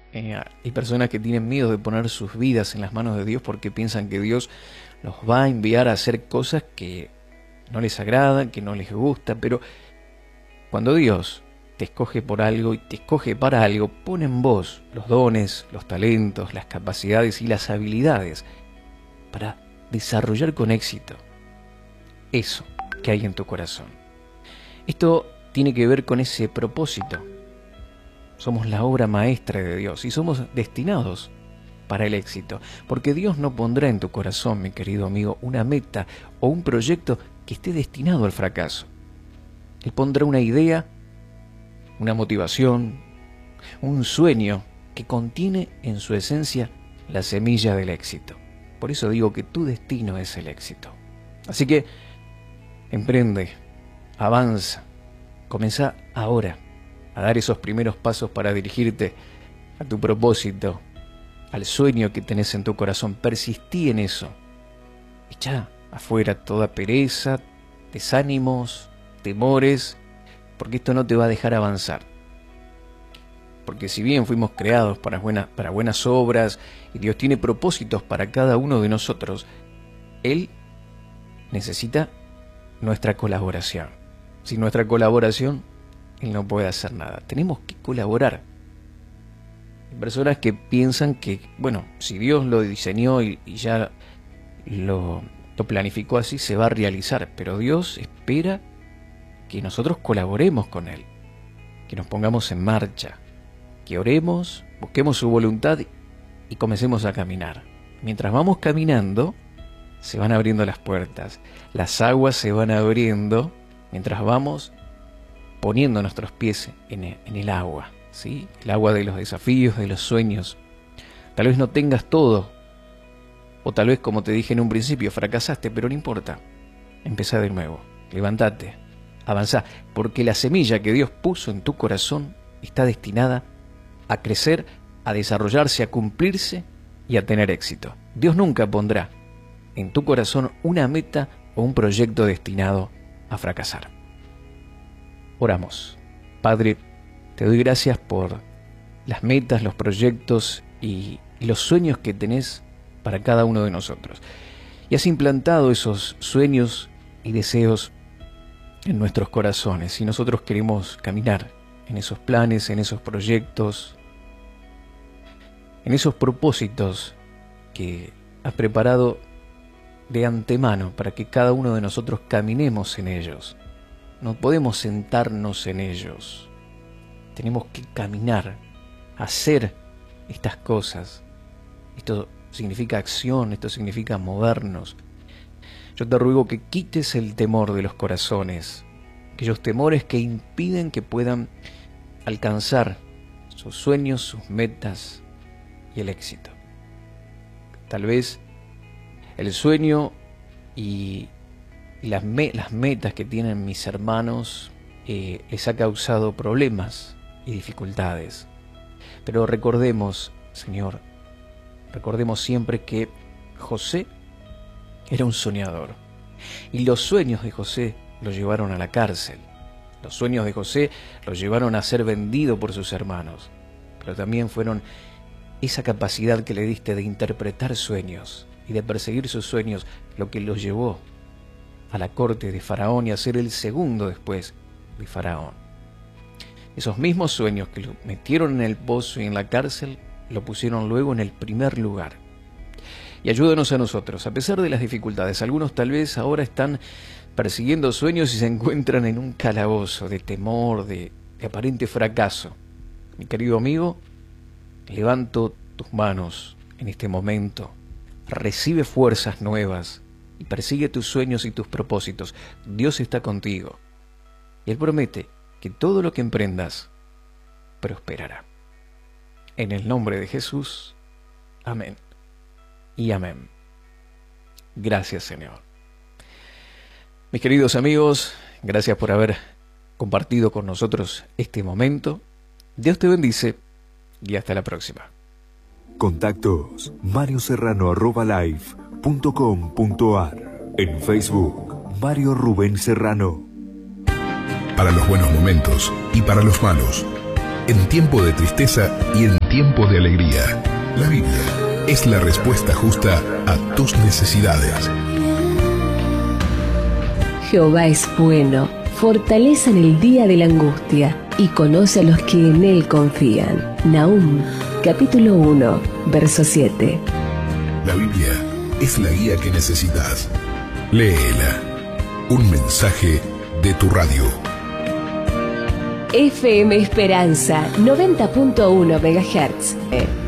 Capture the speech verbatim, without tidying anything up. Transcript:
Eh, hay personas que tienen miedo de poner sus vidas en las manos de Dios porque piensan que Dios los va a enviar a hacer cosas que no les agradan, que no les gusta, pero cuando Dios te escoge por algo y te escoge para algo, pone en vos los dones, los talentos, las capacidades y las habilidades para desarrollar con éxito eso que hay en tu corazón. Esto tiene que ver con ese propósito. Somos la obra maestra de Dios y somos destinados para el éxito, porque Dios no pondrá en tu corazón, mi querido amigo, una meta o un proyecto que esté destinado al fracaso. Él pondrá una idea, una motivación, un sueño que contiene en su esencia la semilla del éxito. Por eso digo que tu destino es el éxito. Así que emprende, avanza, comienza ahora a dar esos primeros pasos para dirigirte a tu propósito, al sueño que tenés en tu corazón. Persistí en eso. Echa afuera toda pereza, desánimos, temores, porque esto no te va a dejar avanzar. Porque si bien fuimos creados para buenas, para buenas obras y Dios tiene propósitos para cada uno de nosotros, Él necesita nuestra colaboración. Sin nuestra colaboración, Él no puede hacer nada. Tenemos que colaborar. Hay personas que piensan que, bueno, si Dios lo diseñó y, y ya lo, lo planificó así, se va a realizar. Pero Dios espera que nosotros colaboremos con Él, que nos pongamos en marcha, que oremos, busquemos su voluntad y comencemos a caminar. Mientras vamos caminando, se van abriendo las puertas, las aguas se van abriendo, mientras vamos poniendo nuestros pies en el, en el agua, ¿sí? El agua de los desafíos, de los sueños. Tal vez no tengas todo, o tal vez, como te dije en un principio, fracasaste, pero no importa. Empezá de nuevo, levántate, avanzá, porque la semilla que Dios puso en tu corazón está destinada a crecer, a desarrollarse, a cumplirse y a tener éxito. Dios nunca pondrá en tu corazón una meta o un proyecto destinado a fracasar. Oramos. Padre, te doy gracias por las metas, los proyectos y, y los sueños que tenés para cada uno de nosotros. Y has implantado esos sueños y deseos en nuestros corazones y nosotros queremos caminar en esos planes, en esos proyectos, en esos propósitos que has preparado de antemano para que cada uno de nosotros caminemos en ellos. No podemos sentarnos en ellos. Tenemos que caminar, hacer estas cosas. Esto significa acción, esto significa movernos. Yo te ruego que quites el temor de los corazones, aquellos temores que impiden que puedan alcanzar sus sueños, sus metas y el éxito. Tal vez el sueño y las, me las metas que tienen mis hermanos eh, les ha causado problemas y dificultades. Pero recordemos, Señor, recordemos siempre que José era un soñador. Y los sueños de José lo llevaron a la cárcel. Los sueños de José lo llevaron a ser vendido por sus hermanos. Pero también fueron esa capacidad que le diste de interpretar sueños y de perseguir sus sueños lo que los llevó a la corte de Faraón y a ser el segundo después de Faraón. Esos mismos sueños que lo metieron en el pozo y en la cárcel, lo pusieron luego en el primer lugar. Y ayúdanos a nosotros, a pesar de las dificultades. Algunos tal vez ahora están persiguiendo sueños y se encuentran en un calabozo de temor, de, de aparente fracaso. Mi querido amigo, levanto tus manos en este momento. Recibe fuerzas nuevas y persigue tus sueños y tus propósitos. Dios está contigo. Y Él promete que todo lo que emprendas prosperará. En el nombre de Jesús. Amén. Y amén. Gracias, Señor. Mis queridos amigos, gracias por haber compartido con nosotros este momento. Dios te bendice y hasta la próxima. Contactos mario serrano arroba live punto com punto ar. En Facebook, Mario Rubén Serrano. Para los buenos momentos y para los malos. En tiempo de tristeza y en tiempo de alegría. La Biblia es la respuesta justa a tus necesidades. Jehová es bueno, fortaleza en el día de la angustia, y conoce a los que en él confían. Nahum, capítulo uno, verso siete. La Biblia es la guía que necesitas. Léela. Un mensaje de tu radio. F M Esperanza, noventa punto uno megahertz.